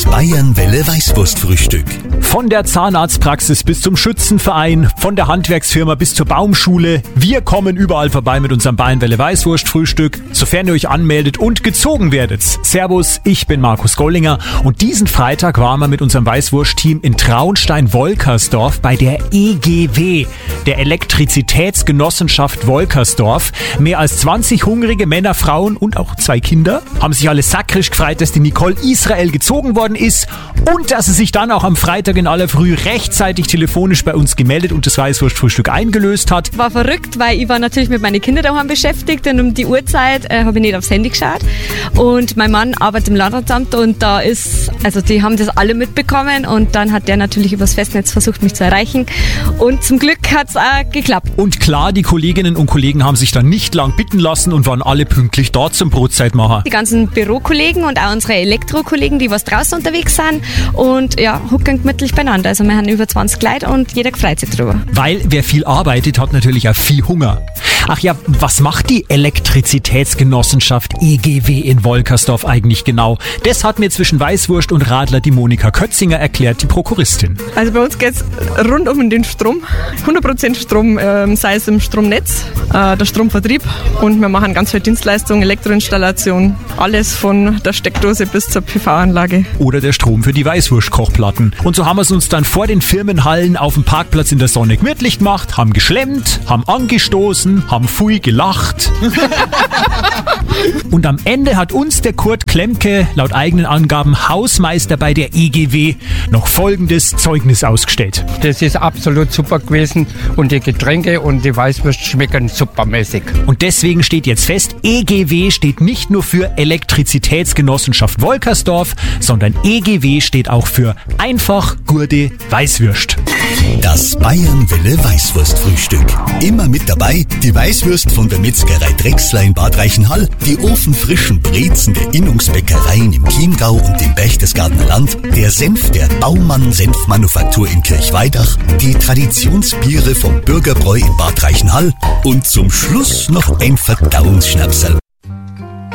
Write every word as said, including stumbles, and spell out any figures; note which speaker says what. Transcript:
Speaker 1: Das Bayernwelle Weißwurstfrühstück.
Speaker 2: Von der Zahnarztpraxis bis zum Schützenverein, von der Handwerksfirma bis zur Baumschule. Wir kommen überall vorbei mit unserem Bayernwelle Weißwurstfrühstück, sofern ihr euch anmeldet und gezogen werdet. Servus, ich bin Markus Gollinger und diesen Freitag waren wir mit unserem Weißwurst-Team in Traunstein-Wolkersdorf bei der E G W, der Elektrizitätsgenossenschaft Wolkersdorf. Mehr als zwanzig hungrige Männer, Frauen und auch zwei Kinder haben sich alle sakrisch gefreut, dass die Nicole Israel gezogen worden ist und dass sie sich dann auch am Freitag in aller Früh rechtzeitig telefonisch bei uns gemeldet und das Weißwurstfrühstück eingelöst hat.
Speaker 3: War verrückt, weil ich war natürlich mit meinen Kindern daheim beschäftigt und um die Uhrzeit äh, habe ich nicht aufs Handy geschaut. Und mein Mann arbeitet im Landratsamt und da ist, also die haben das alle mitbekommen und dann hat der natürlich übers Festnetz versucht, mich zu erreichen und zum Glück hat es auch geklappt.
Speaker 2: Und klar, die Kolleginnen und Kollegen haben sich dann nicht lang bitten lassen und waren alle pünktlich dort zum Brotzeitmacher.
Speaker 3: Die ganzen Bürokollegen und auch unsere Elektrokollegen, die was draußen unterwegs sind und ja, hucken gemütlich beieinander. Also wir haben über zwanzig Leute und jeder freut sich drüber.
Speaker 2: Weil wer viel arbeitet, hat natürlich auch viel Hunger. Ach ja, was macht die Elektrizitätsgenossenschaft E G W in Wolkersdorf eigentlich genau? Das hat mir zwischen Weißwurst und Radler die Monika Kötzinger erklärt, die Prokuristin.
Speaker 4: Also bei uns geht es rund um den Strom. hundert Prozent Strom, äh, sei es im Stromnetz, äh, der Stromvertrieb und wir machen ganz viele Dienstleistungen, Elektroinstallation, alles von der Steckdose bis zur P V-Anlage.
Speaker 2: Oder der Strom für die Weißwurstkochplatten. Und so haben wir es uns dann vor den Firmenhallen auf dem Parkplatz in der Sonne gemütlich gemacht, haben geschlemmt, haben angestoßen, haben fui gelacht. Und am Ende hat uns der Kurt Klemke, laut eigenen Angaben Hausmeister bei der E G W, noch folgendes Zeugnis ausgestellt.
Speaker 5: Das ist absolut super gewesen und die Getränke und die Weißwurst schmecken supermäßig.
Speaker 2: Und deswegen steht jetzt fest, E G W steht nicht nur für Elektrizitätsgenossenschaft Wolkersdorf, sondern E G W steht auch für einfach gurde Weißwürst.
Speaker 1: Das Bayernwelle Weißwurstfrühstück. Immer mit dabei die Weißwürst von der Metzgerei Drechsler in Bad Reichenhall, die ofenfrischen Brezen der Innungsbäckereien im Chiemgau und im Berchtesgadener Land, der Senf der Baumann Senfmanufaktur in Kirchweidach, die Traditionsbiere vom Bürgerbräu in Bad Reichenhall und zum Schluss noch ein Verdauungsschnapsal.